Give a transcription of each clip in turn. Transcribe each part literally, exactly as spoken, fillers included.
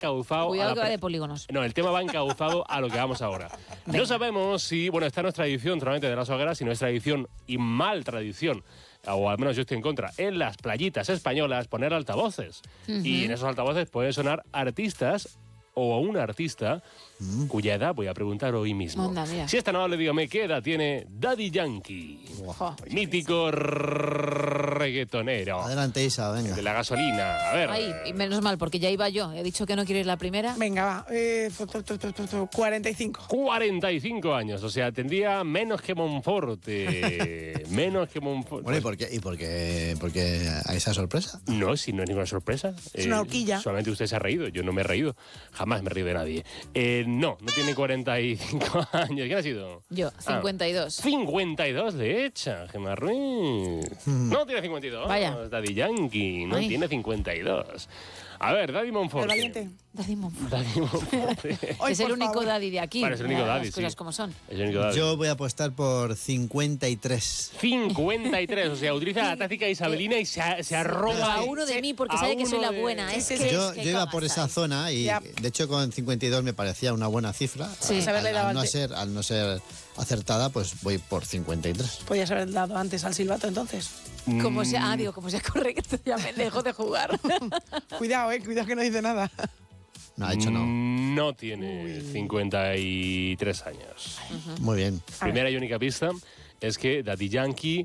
encauzado... Cuidado a que la... va de polígonos. No, el tema va encauzado a lo que vamos ahora. Venga. No sabemos si, bueno, esta no es tradición solamente de las hogueras, sino es tradición y mal tradición, o al menos yo estoy en contra, en las playitas españolas poner altavoces. Uh-huh. Y en esos altavoces pueden sonar artistas o a un artista Mm. cuya edad voy a preguntar hoy mismo. Onda, mira. Si esta no le dígame qué edad tiene Daddy Yankee, Ojo. mítico reggaetonero Adelante, Isa, venga. de la gasolina. A ver. Ay, y menos mal, porque ya iba yo. He dicho que no quiero ir la primera. Venga, va. Eh, cuarenta y cinco. cuarenta y cinco años, o sea, tendría menos que Monforte. menos que Monforte. Bueno, ¿y por qué, y por qué, por qué a esa sorpresa? No, si no es ninguna sorpresa. Es una horquilla. Solamente usted se ha reído, yo no me he reído. Jamás me he reído de nadie. Eh, no, no tiene cuarenta y cinco años. ¿Quién ha sido? Yo, Ah, cincuenta y dos. cincuenta y dos de hecha, Gemma Ruiz. No tiene cincuenta y dos. Vaya. Daddy Yankee, no Ay. tiene cincuenta y dos. A ver, Daddy Monforte. El valiente. Daddy Monfort. Daddy Monforte. Ay, Es el por único favor. daddy de aquí. Bueno, es el único daddy, Las cosas sí. como son. Es el único Daddy. Yo voy a apostar por cincuenta y tres. cincuenta y tres, o sea, utiliza la táctica isabelina y se, se arroba A uno de mí porque a sabe que soy uno la de- buena. Es Sí, que sí, Yo, es que yo iba ¿cómo por esa estáis? zona y, Ya. de hecho, con cincuenta y dos me parecía una buena cifra. Sí, al, haberle dado al no antes. ser, al no ser acertada, pues voy por cincuenta y tres. Podías haber dado antes al silbato, entonces. Como sea, ah, digo, como sea correcto, ya me dejo de jugar. Cuidado, eh. Cuidado que no dice nada. No, ha dicho no. No tiene cincuenta y tres años. Muy bien. Primera y única pista es que Daddy Yankee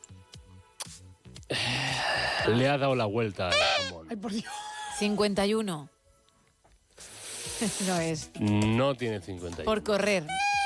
le ha dado la vuelta al jamón. Ay, por Dios. cincuenta y uno. No es. No tiene cincuenta y uno. Por correr.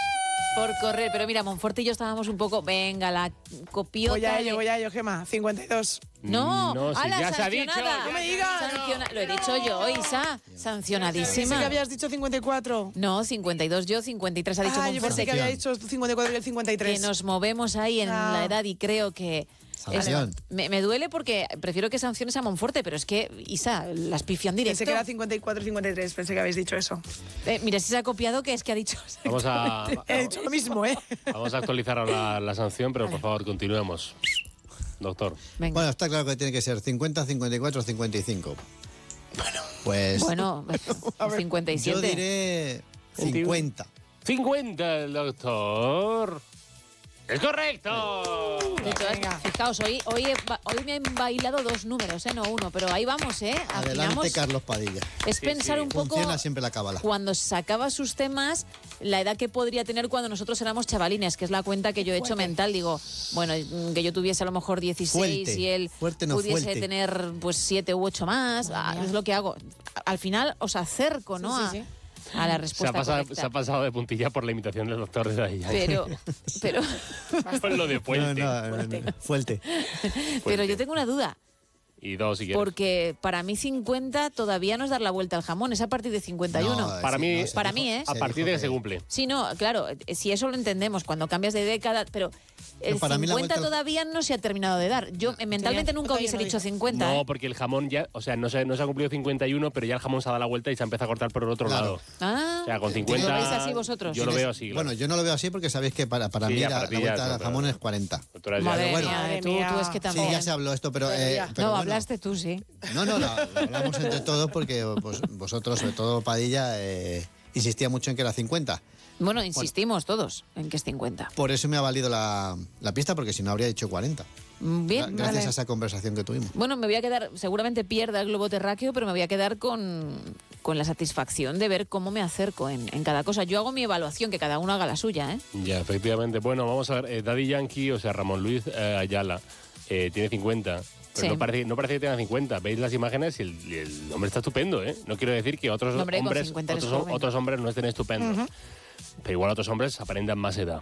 Por correr. Pero mira, Monforte y yo estábamos un poco. Venga, la copiota. Voy a de- ello, voy a ello, Gema. cincuenta y dos. No, No, sí, ala, ya se ha dicho, sancionada. ya No me digas. Sanciona- Lo he dicho yo, Isa. Pensé Sancionadísima. que habías dicho cincuenta y cuatro. No, cincuenta y dos yo, cincuenta y tres ha dicho Ah, yo Monforte. pensé que había dicho cincuenta y cuatro y el cincuenta y Que tres. nos movemos ahí en Ah. la edad y creo que... Sanción. es- me, me duele porque prefiero que sanciones a Monforte, pero es que, Isa, las pifian directo. Pensé que era cincuenta y cuatro y cincuenta y tres. Pensé que habéis dicho eso. Eh, mira, si se ha copiado, que es que ha dicho... Vamos a, He dicho lo mismo, ¿eh? vamos a actualizar ahora la sanción, pero por favor, continuemos. Doctor. Venga. Bueno, está claro que tiene que ser cincuenta, cincuenta y cuatro, cincuenta y cinco. Bueno, pues Bueno, cincuenta y siete. yo diré cincuenta. cincuenta, el doctor. ¡Es correcto! De hecho, Venga. fijaos, hoy, hoy, he ba- hoy me han bailado dos números, ¿eh? No uno, pero ahí vamos, ¿eh? Adelante, Afinamos. Carlos Padilla. Es Sí, pensar sí. un poco, Funciona siempre la cábala. cuando sacaba sus temas, la edad que podría tener cuando nosotros éramos chavalines, que es la cuenta que yo he hecho mental. Digo, bueno, mm, que yo tuviese a lo mejor dieciséis Fuerte, y él fuerte no pudiese fuerte. tener pues siete u ocho más. Ah, es lo que hago. Al final os acerco, ¿no? Sí, a, sí, sí. a la Se ha, respuesta pasado, correcta. se ha pasado de puntilla por la imitación del doctor de Daddy Yankee. Pero, pero, Por lo de No, Puente. no, no, no, fuerte. pero yo tengo una duda. Y dos, si quieres. Porque para mí cincuenta todavía no es dar la vuelta al jamón, es a partir de cincuenta y uno. No, Para sí, mí- no, se para dijo- mí, ¿eh? A se partir dijo de que se cumple. Sí, no, claro, eh, si eso lo entendemos, cuando cambias de década, pero el No, para mí la cincuenta vuelta al- todavía no se ha terminado de dar. Yo eh, mentalmente nunca todavía hubiese no dicho digo. cincuenta. No, ¿eh? porque el jamón ya, o sea, no se, no se ha cumplido cincuenta y uno, pero ya el jamón se ha dado la vuelta y se empieza a cortar por el otro Claro. lado. Ah, O sea, con ¿lo cincuenta... veis así vosotros? Yo lo Tienes- veo así, claro. Bueno, yo no lo veo así porque sabéis que para, para Sí, mí ya, la, para ti la ya, vuelta no, al pero- jamón es cuarenta. Doctora, ya- Madre bueno. mía, Madre tú, mía. tú es que Sí, también. ya se habló esto, pero... Madre eh, mía. pero no, bueno. hablaste tú, sí. No, no, lo, lo hablamos entre todos porque pues, vosotros, sobre todo Padilla, eh, insistía mucho en que era cincuenta. Bueno, insistimos todos en que es cincuenta. Por eso me ha valido la, la pista, porque si no habría dicho cuarenta. Mm, Bien, Gra- Gracias vale. a esa conversación que tuvimos. Bueno, me voy a quedar, seguramente pierda el globo terráqueo, pero me voy a quedar con, con la satisfacción de ver cómo me acerco en, en cada cosa. Yo hago mi evaluación, que cada uno haga la suya, ¿eh? Ya, efectivamente. Bueno, vamos a ver. eh, Daddy Yankee, o sea, Ramón Luis eh, Ayala, eh, tiene cincuenta. Pero Sí. no, parece, no parece que tenga cincuenta. Veis las imágenes y el, y el hombre está estupendo, ¿eh? No quiero decir que otros No, hombre, con hombres cincuenta eres otros, joven. otros hombres no estén estupendos. Pero igual otros hombres aparentan más edad.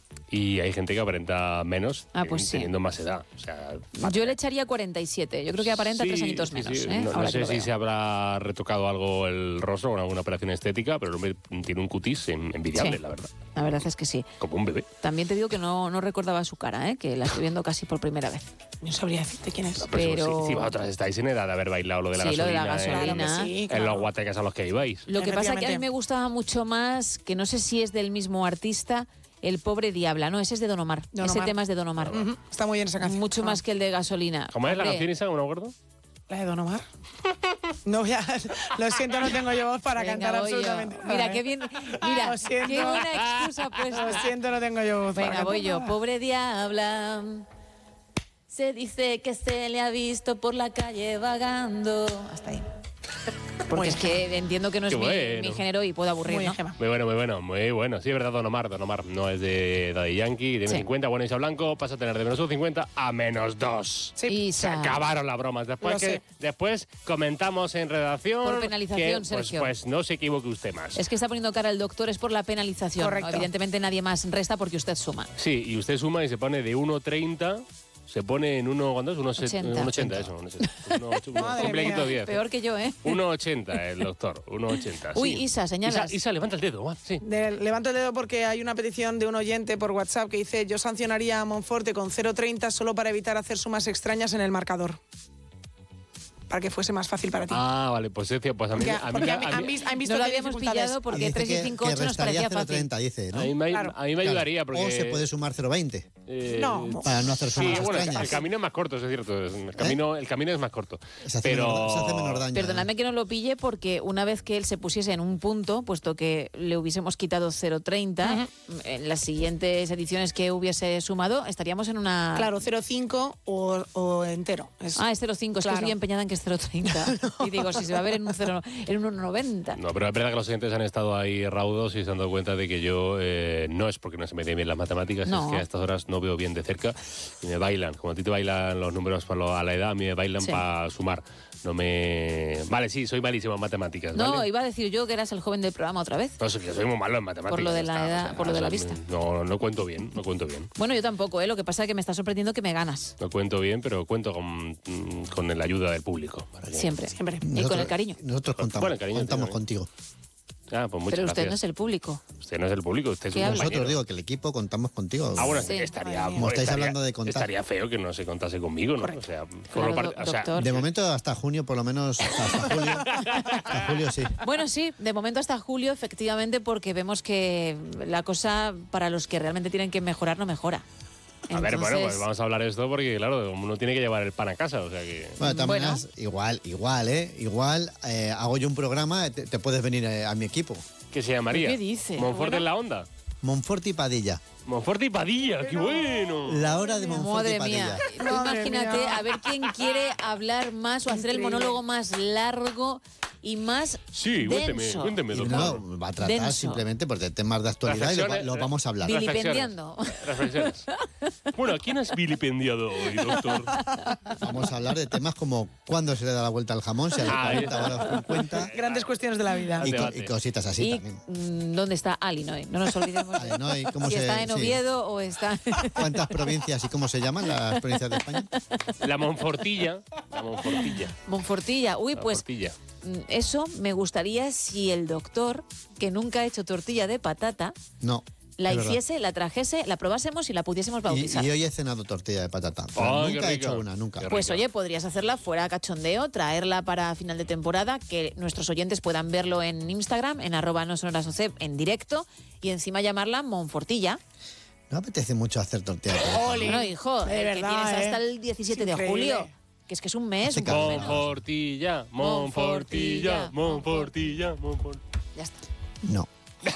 Y hay gente que aparenta menos Ah, pues eh, sí. teniendo más edad. O sea, Yo le echaría cuarenta y siete. Yo creo que aparenta sí, tres añitos sí, menos. sí. ¿eh? No, no Ahora que sé lo si veo. se habrá retocado algo el rostro con alguna operación estética, pero el hombre tiene un cutis en- envidiable, Sí. la verdad. La verdad es que sí. Como un bebé. También te digo que no, no recordaba su cara, ¿eh? Que la estoy viendo casi por primera vez. No sabría decirte quién es. Pero- si, si vosotros estáis en edad de haber bailado lo de la Sí, lo de gasolina, la gasolina. en- Claro que sí, en claro. los guatecas a los que ibais. Lo que pasa es que a mí Efectivamente. me gustaba mucho más, que no sé si es del mismo artista, El pobre Diabla. No, ese es de Don Omar. Don Ese Omar. tema es de Don Omar. Ujú, está muy bien esa canción. Mucho Ah, más que el de Gasolina. ¿Cómo es la Hombre, canción esa? ¿No me acuerdo? ¿La de Don Omar? No voy a, lo siento, no tengo yo voz para Venga, cantar voy yo. absolutamente nada, Mira, ¿eh? qué bien. Mira, Lo siento. qué buena excusa puesta. Lo siento, no tengo yo voz para Venga, cantar voy yo. nada. Pobre diabla. Se dice que se le ha visto por la calle vagando. Hasta ahí. Porque Muy es que entiendo que no es Qué mi, bueno. mi género y puedo aburrir, Muy ¿no? bien, Gemma. Muy bueno, muy bueno, muy bueno. Sí, es verdad, Don Omar, Don Omar. No es de Daddy Yankee, tiene Sí. cincuenta, bueno, Isa Blanco, pasa a tener de menos un cincuenta a menos dos. Sí. Isa. Se acabaron las bromas. Después Lo que sé. después comentamos en redacción. Por penalización, que, pues, Sergio. Pues no se equivoque usted más. Es que está poniendo cara el doctor, es por la penalización. Correcto. Evidentemente nadie más resta porque usted suma. Sí, y usted suma y se pone de uno treinta, se pone en uno, ¿cuánto es? uno ochenta. ochenta, eso. uno ochenta. Uno- uno- Madre Completito mía. diez. Peor que yo, ¿eh? uno ochenta el doctor, uno ochenta. Uy, sí. Isa, señalas. Isa, Isa, levanta el dedo, va, sí. De- levanto el dedo porque hay una petición de un oyente por WhatsApp que dice: yo sancionaría a Monforte con cero treinta solo para evitar hacer sumas extrañas en el marcador. Para que fuese más fácil para ti. Ah, vale, pues, es cierto, pues a mí, Porque, a mí, porque a han, mí- han vis- han visto No lo que hay habíamos dificultades. pillado porque Dice tres y que- cinco, que ocho nos restaría parecía cero fácil. treinta, dice, ¿no? a mí me, Claro. a mí me Claro. ayudaría porque... O se puede sumar cero veinte. eh, No. Para no hacer Sí, sumas bueno, el, extrañas. el camino es más corto, eso es cierto. El camino, el camino es más corto. Se hace, pero... menor, se hace menor daño. Perdonadme que no lo pille porque una vez que él se pusiese en un punto, puesto que le hubiésemos quitado cero treinta, en las siguientes ediciones que hubiese sumado, estaríamos en una... Claro, cero cinco o, o entero. Es- Ah, es cero cinco, es que Claro. estoy empeñada en que es cero treinta. Y digo, si se va a ver en un, cero, en un uno noventa. No, pero es verdad que los oyentes han estado ahí raudos y se han dado cuenta de que yo eh, no es porque no se me den bien las matemáticas, No. es que a estas horas no veo bien de cerca y me bailan. Como a ti te bailan los números para lo- a la edad, a mí me bailan Sí. para sumar. No me... Vale, sí, soy malísimo en matemáticas, No, ¿vale? iba a decir yo que eras el joven del programa otra vez. No, soy, que soy muy malo en matemáticas. Por lo de ya la está, edad- por lo de la o sea, vista. No, no cuento bien, no cuento bien. Bueno, yo tampoco, ¿eh? Lo que pasa es que me está sorprendiendo que me ganas. No cuento bien, pero cuento con, mm, con la ayuda del público. para que- Siempre. Siempre. Y con el cariño. Nosotros contamos, Bueno, el cariño contamos también. contigo. Ah, pues muchas Pero usted gracias. no es el público. Usted no es el público, usted es ¿Qué un habla? compañero. Nosotros digo que el equipo contamos contigo. Ah, bueno, Sí. estaría, Madre mía. Como estáis estaría- hablando de contar. Estaría feo que no se contase conmigo, ¿no? O sea, formo Claro, parte- do- o sea, doctor. De momento hasta junio, por lo menos hasta julio. Hasta julio sí. Bueno, sí, de momento hasta julio, efectivamente, porque vemos que la cosa para los que realmente tienen que mejorar no mejora. a ver, bueno, pues Entonces, vamos a hablar de esto porque, claro, uno tiene que llevar el pan a casa, o sea que... Bueno, de todas Bueno. maneras, igual, igual, ¿eh? Igual eh, hago yo un programa, te, te puedes venir eh, a mi equipo. ¿Qué se llamaría? ¿Qué dice? Monforte Bueno. en la onda. Monforte y Padilla. Monforte y Padilla, qué bueno. La hora de Monforte y Madre Padilla. mía, Tú Madre imagínate mía. a ver quién quiere hablar más o hacer el Increíble. monólogo más largo y más Sí, cuénteme, denso. cuénteme, Y doctor. no, va a tratar Denso. simplemente por temas de actualidad y lo, va- Reflexiones, lo vamos a hablar. Dili- reflexiones, Vilipendiando. reflexiones. Bueno, ¿a quién has vilipendiado hoy, doctor? Vamos a hablar de temas como cuándo se le da la vuelta al jamón, si a los Ah, cuarenta o a los cincuenta Grandes cuestiones de la vida. y, co- debate. y cositas así y también. mm, ¿dónde está Alinoy? No nos olvidemos. Vale, ¿no? ¿Y cómo si se- está en sí. Oviedo o está... ¿Cuántas provincias y cómo se llaman las provincias de España? La Monfortilla. La Monfortilla. Monfortilla. Uy, La pues Monfortilla. mm, eso me gustaría si el doctor, que nunca ha hecho tortilla de patata, No. la es verdad. hiciese, la trajese, la probásemos y la pudiésemos bautizar. Y, y hoy he cenado tortilla de patata. pero Ay, qué nunca he rica. hecho una, nunca. Qué Pues rica. oye, podrías hacerla fuera cachondeo, traerla para final de temporada, que nuestros oyentes puedan verlo en Instagram, en arroba no sonoras O C, en directo, y encima llamarla Monfortilla. No apetece mucho hacer tortilla de patata. Ole. Bueno, hijo, De eh, verdad, que tienes ¿eh? hasta el diecisiete Es de increíble. julio, que es que es un mes, Hace un poco calor. menos. Monfortilla, Monfortilla, Monfortilla, Monfortilla. Ya está. No.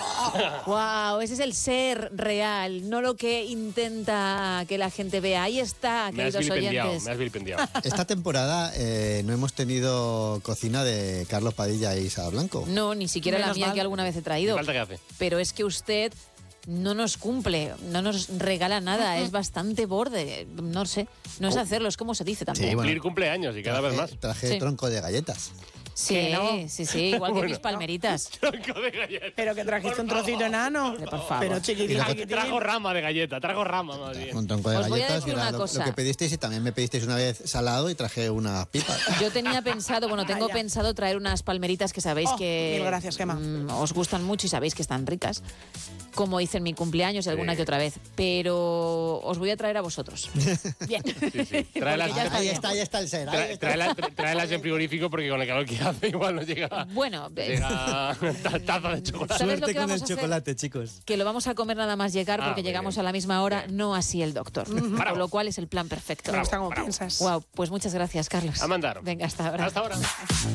Wow, ese es el ser real, no lo que intenta que la gente vea. Ahí está, Me has queridos vilipendiado, oyentes. me has vilipendiado. Esta temporada eh, no hemos tenido cocina de Carlos Padilla e Isa Blanco. No, ni siquiera la Menos mía mal. que alguna vez he ¿Qué traído. falta que hace? Pero es que usted no nos cumple, no nos regala nada, es bastante borde. No sé, no es hacerlo, es como se dice también. Sí, bueno. Cumplir cumpleaños y cada vez Traje- más. Traje Sí. tronco de galletas. Sí, Que no. sí, sí, igual que Bueno. mis palmeritas. Tronco de galleta. Pero que trajiste un trocito enano. Por favor. Pero chiquitín, Y luego- chiquitín. Trajo rama de galleta, trajo rama más bien. Un tronco de Os voy a galletas decir y era una lo, cosa. lo que pedisteis y también me pedisteis una vez salado y traje unas pipas. Yo tenía pensado, bueno, tengo Vaya. pensado traer unas palmeritas que sabéis Oh, que mil gracias, Gemma. mm, os gustan mucho y sabéis que están ricas, como hice en mi cumpleaños y alguna Sí. que otra vez, pero os voy a traer a vosotros. Bien. Sí, sí. Tráelas, Porque ya está Ahí bien. está, ahí está el ser. ahí tra- está. tráela- tra- tráelas en frigorífico porque con el calor que hace igual no llega, Bueno, eh, llega ta- taza de chocolate. ¿sabes lo que vamos a hacer? chicos. Que lo vamos a comer nada más llegar Ah, porque muy llegamos bien. a la misma hora, no así el doctor. Bravo. Con lo cual es el plan perfecto. Me gusta como bravo. piensas. Wow, pues muchas gracias, Carlos. A mandar. Venga, hasta ahora. Hasta ahora.